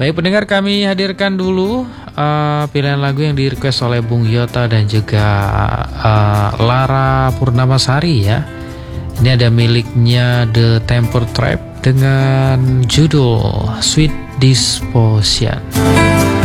Baik pendengar, kami hadirkan dulu pilihan lagu yang di request oleh Bung Yota dan juga Lara Purnamasari ya. Ini ada miliknya The Temper Trap dengan judul Sweet Disposition.